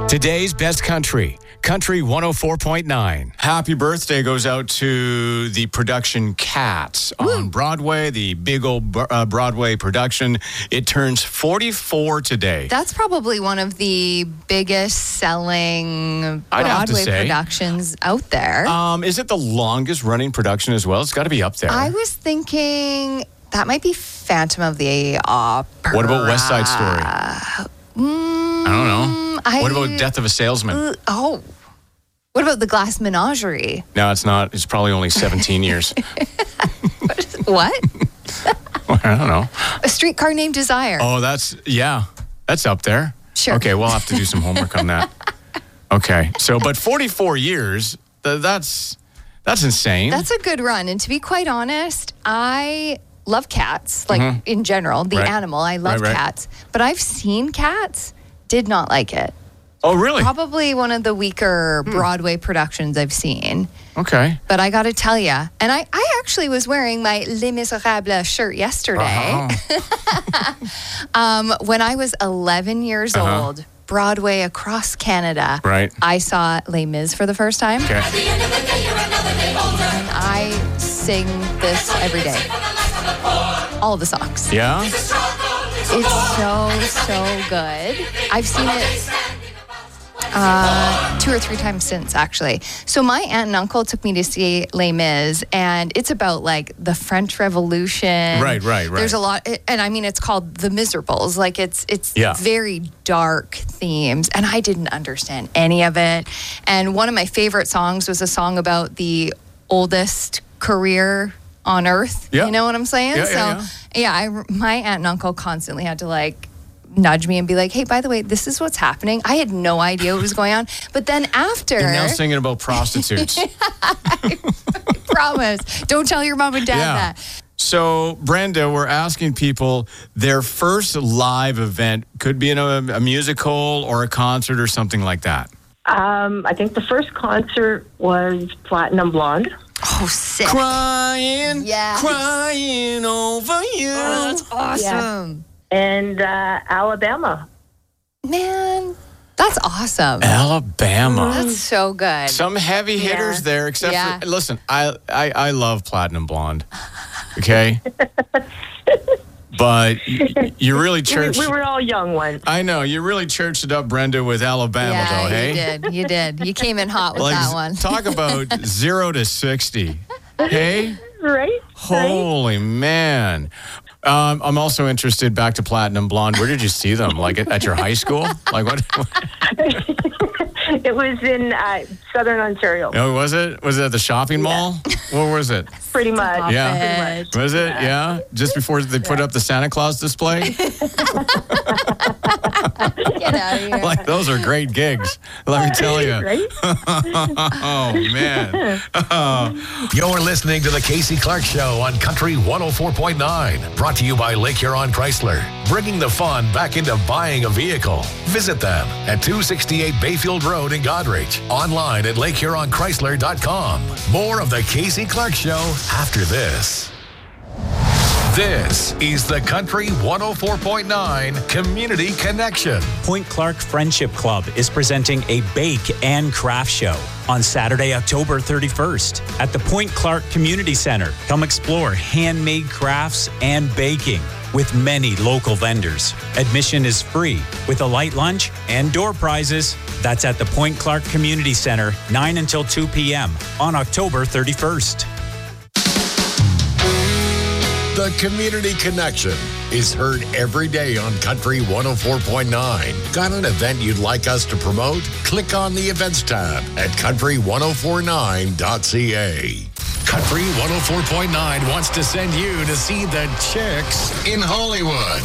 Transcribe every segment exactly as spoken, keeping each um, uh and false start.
Today's best country, Country one oh four point nine. Happy birthday goes out to the production Cats Woo. on Broadway, the big old uh, Broadway production. It turns forty-four today. That's probably one of the biggest selling I'd have to Broadway say. productions out there. Um, is it the longest running production as well? It's got to be up there. I was thinking that might be Phantom of the Opera. What about West Side Story? Mm, I don't know. I, What about Death of a Salesman? Uh, oh. What about The Glass Menagerie? No, it's not. It's probably only seventeen years. What? I don't know. A Streetcar Named Desire. Oh, that's, yeah, that's up there. Sure. Okay, we'll have to do some homework on that. Okay, so, but forty-four years, th- that's, that's insane. That's a good run. And to be quite honest, I love cats, like Mhm. in general, the Right. animal. I love Right, right. cats. But I've seen Cats, did not like it. Oh, really? Probably one of the weaker Hmm. Broadway productions I've seen. Okay. But I got to tell you, and I, I actually was wearing my Les Miserables shirt yesterday. Uh-huh. um, when I was eleven years Uh-huh. old, Broadway across Canada, Right. I saw Les Mis for the first time. Okay. And I sing this every day. All the songs. Yeah? It's so, so good. I've seen it uh, two or three times since, actually. So my aunt and uncle took me to see Les Mis, and it's about, like, the French Revolution. Right, right, right. There's a lot, and I mean, it's called The Miserables. Like, it's it's Yeah. very dark themes, and I didn't understand any of it. And one of my favorite songs was a song about the oldest career on earth. Yeah. You know what I'm saying? Yeah, so, yeah, yeah, I, my aunt and uncle constantly had to, like, nudge me and be like, hey, by the way, this is what's happening. I had no idea what was going on. But then after... You're now singing about prostitutes. I promise. Don't tell your mom and dad Yeah. that. So, Brenda, we're asking people their first live event could be in a, a musical or a concert or something like that. Um, I think the first concert was Platinum Blonde. Oh, sick. Crying, Yes. crying over you. Oh, that's awesome. And uh, Alabama. Man, that's awesome. Alabama. That's so good. Some heavy hitters Yeah. there, except Yeah. for, listen, I, I, I love Platinum Blonde, okay? But y- you really We, churched, we were all young ones. I know, you really churched it up, Brenda, with Alabama, yeah, though, hey? you did. You did. You came in hot with Like, that one. talk about zero to sixty, hey? Right? Holy man. Um, I'm also interested, back to Platinum Blonde. Where did you see them? Like at, at your high school? Like what? It was in uh, Southern Ontario, Oh, was it? Was it at the shopping mall? Where was it? pretty much. Stop Yeah. it. Was it? Yeah. Just before they put up the Santa Claus display? Get out of here. Like, those are great gigs. Let me tell you. Right? Oh, man. You're listening to the Casey Clark Show on Country one oh four point nine. Brought to you by Lake Huron Chrysler. Bringing the fun back into buying a vehicle. Visit them at two sixty-eight Bayfield Road in Goderich. Online at lake huron chrysler dot com. More of the Casey Clark Show after this. This is the Country one oh four point nine Community Connection. Point Clark Friendship Club is presenting a bake and craft show on Saturday, October thirty-first at the Point Clark Community Center. Come explore handmade crafts and baking with many local vendors. Admission is free with a light lunch and door prizes. That's at the Point Clark Community Center, nine until two p.m. on October thirty-first. The Community Connection is heard every day on Country one oh four point nine. Got an event you'd like us to promote? Click on the Events tab at country ten forty-nine dot c a. Country one oh four point nine wants to send you to see the Chicks in Hollywood.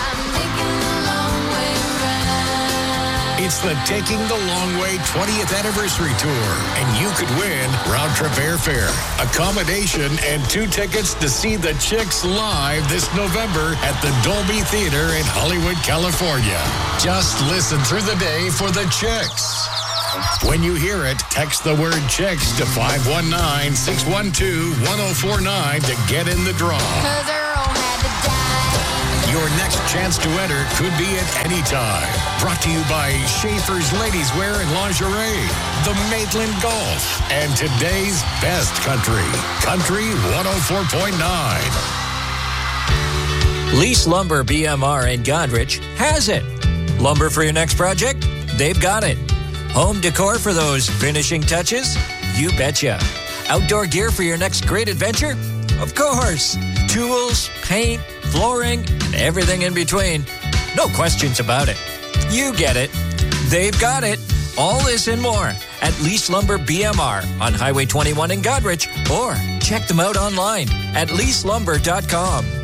It's the Taking the Long Way twentieth Anniversary Tour, and you could win round-trip airfare, accommodation, and two tickets to see the Chicks live this November at the Dolby Theater in Hollywood, California. Just listen through the day for the Chicks. When you hear it, text the word Chicks to five one nine, six one two, one oh four nine to get in the draw. Cause Earl had to die. Your next chance to enter could be at any time. Brought to you by Schaefer's Ladies Wear and Lingerie, the Maitland Golf, and today's best country, Country one oh four point nine. Lease Lumber B M R in Godrich has it. Lumber for your next project? They've got it. Home decor for those finishing touches? You betcha. Outdoor gear for your next great adventure? Of course. Tools, paint, flooring, and everything in between. No questions about it. You get it. They've got it. All this and more at Lease Lumber B M R on Highway twenty-one in Godrich, or check them out online at lease lumber dot com.